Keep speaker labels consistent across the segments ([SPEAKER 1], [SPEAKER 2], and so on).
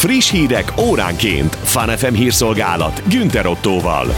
[SPEAKER 1] Friss hírek óránként. Fun FM hírszolgálat Günther Ottóval.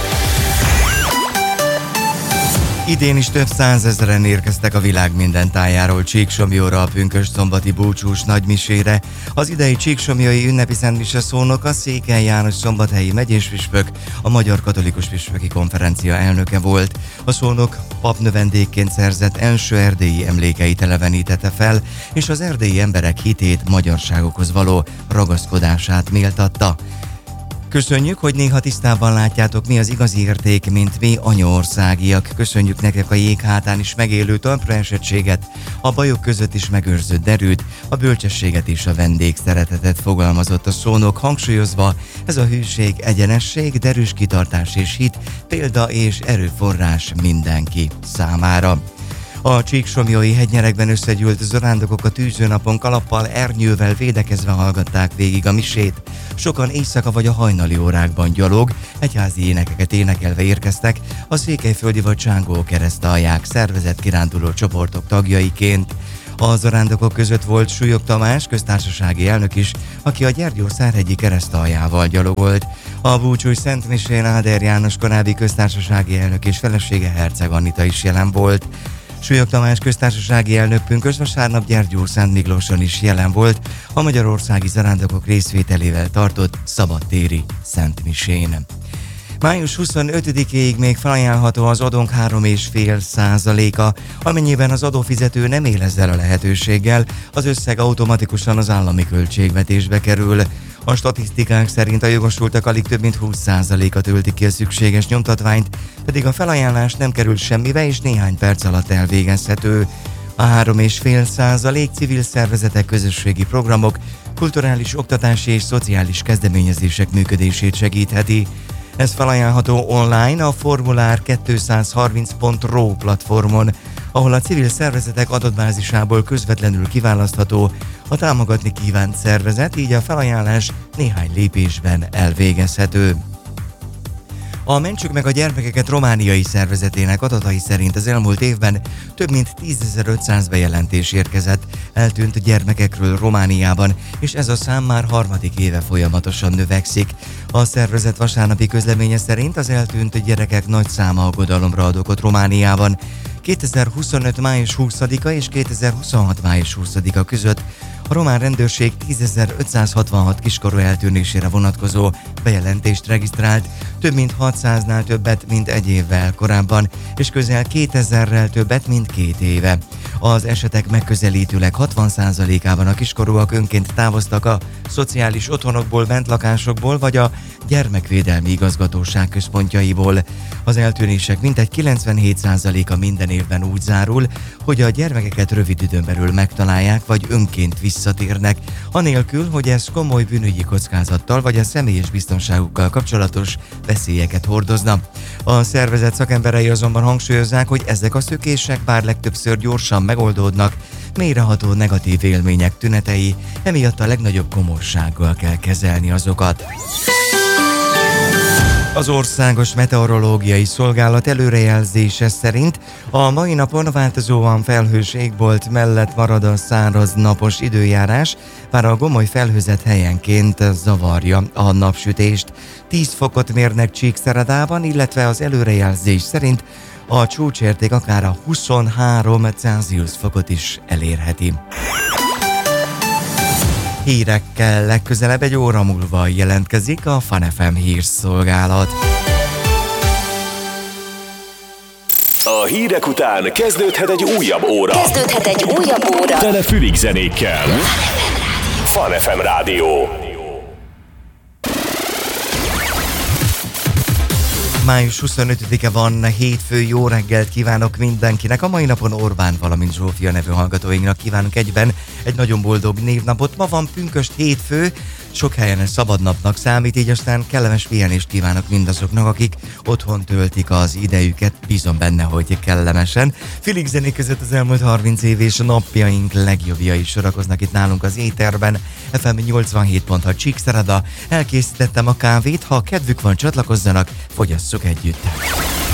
[SPEAKER 2] Idén is több százezren érkeztek a világ minden tájáról Csíksomlyóra, a pünkösdszombati búcsús nagymisére. Az idei csíksomlyói ünnepi szentmise szónoka Székely János szombathelyi megyéspüspök, a Magyar Katolikus Püspöki Konferencia elnöke volt. A szónok papnövendékként szerzett első erdélyi emlékeit elevenítette fel, és az erdélyi emberek hitét, magyarságokhoz való ragaszkodását méltatta. Köszönjük, hogy néha tisztában látjátok, mi az igazi érték, mint mi anyaországiak. Köszönjük nektek a jég hátán is megélő talpraesettséget, a bajok között is megőrzött derűt, a bölcsességet és a vendégszeretetet, fogalmazott a szónok, hangsúlyozva, ez a hűség, egyenesség, derűs kitartás és hit, példa és erőforrás mindenki számára. A csíksomlyói hegynyerekben összegyűlt zarándokok a tűzőnapon kalappal, ernyővel védekezve hallgatták végig a misét. Sokan éjszaka vagy a hajnali órákban gyalog, egyházi énekeket énekelve érkeztek a székelyföldi vagy Csángó keresztalják szervezett kiránduló csoportok tagjaiként. A zarándokok között volt Súlyog Tamás, köztársasági elnök is, aki a Gyergyószárhegyi keresztaljával gyalogolt. A búcsús szentmisén Áder János korábbi köztársasági elnök és felesége Herceg Anita is jelen volt. Súlyog Tamás köztársasági elnök pünkösdvasárnap Gyergyószentmiklóson is jelen volt a magyarországi zarándokok részvételével tartott szabadtéri szentmisén. Május 25-ig még felajánlható az adónk 3,5%-a, amennyiben az adófizető nem él ezzel a lehetőséggel, az összeg automatikusan az állami költségvetésbe kerül. A statisztikák szerint a jogosultak alig több mint 20%-a töltik ki a szükséges nyomtatványt, pedig a felajánlás nem kerül semmibe és néhány perc alatt elvégezhető. A 3,5% civil szervezetek, közösségi programok, kulturális, oktatási és szociális kezdeményezések működését segítheti. Ez felajánlható online a formulár230.ro platformon, ahol a civil szervezetek adatbázisából közvetlenül kiválasztható a támogatni kívánt szervezet, így a felajánlás néhány lépésben elvégezhető. A Mentsük meg a gyermekeket romániai szervezetének adatai szerint az elmúlt évben több mint 10.500 bejelentés érkezett eltűnt gyermekekről Romániában, és ez a szám már harmadik éve folyamatosan növekszik. A szervezet vasárnapi közleménye szerint az eltűnt gyerekek nagy száma aggodalomra ad okot Romániában. 2025. május 20-a és 2026. május 20-a között a román rendőrség 10.566 kiskorú eltűnésére vonatkozó bejelentést regisztrált, több mint 600-nál többet, mint egy évvel korábban, és közel 2000-rel többet, mint 2 éve. Az esetek megközelítőleg 60%-ában a kiskorúak önként távoztak a szociális otthonokból, bentlakásokból vagy a gyermekvédelmi igazgatóság központjaiból. Az eltűnések mintegy 97%-a minden évben úgy zárul, hogy a gyermekeket rövid időn belül megtalálják vagy önként visszatérnek, anélkül, hogy ez komoly bűnügyi kockázattal vagy a személyes biztonságukkal kapcsolatos veszélyeket hordozna. A szervezet szakemberei azonban hangsúlyozzák, hogy ezek a szökések bár legtöbbször gyorsan megoldódnak, mélyreható negatív élmények tünetei, emiatt a legnagyobb komolysággal kell kezelni azokat. Az Országos Meteorológiai Szolgálat előrejelzése szerint a mai napon változóan felhős égbolt mellett marad a száraz napos időjárás, bár a gomoly felhőzet helyenként zavarja a napsütést. 10 fokot mérnek Csíkszeredában, illetve az előrejelzés szerint a csúcsérték akár a 23 Celsius fokot is elérheti. Hírekkel legközelebb egy óra múlva jelentkezik a Fun FM hírszolgálat.
[SPEAKER 1] A hírek után kezdődhet egy újabb óra. Tele fülig zenékkel. Fun FM Rádió.
[SPEAKER 2] Május 25-e van, hétfő, jó reggelt kívánok mindenkinek. A mai napon Orbán, valamint Zsófia nevű hallgatóinknak kívánunk egyben egy nagyon boldog névnapot. Ma van pünkösd hétfő, sok helyen ez szabadnapnak számít, így aztán kellemes pihenést kívánok mindazoknak, akik otthon töltik az idejüket, bízom benne, hogy kellemesen. Félig zenék között az elmúlt 30 év és napjaink legjobbjai sorakoznak itt nálunk az éterben. FM 87.6 Csíkszereda, elkészítettem a kávét, ha kedvük van, csatlakozzanak, fogyasszuk együtt.